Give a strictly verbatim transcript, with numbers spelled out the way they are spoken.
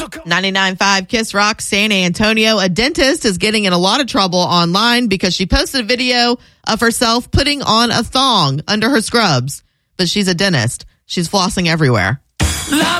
ninety-nine point five Kiss Rock, San Antonio. A dentist is getting in a lot of trouble online because she posted a video of herself putting on a thong under her scrubs. But she's a dentist. She's flossing everywhere.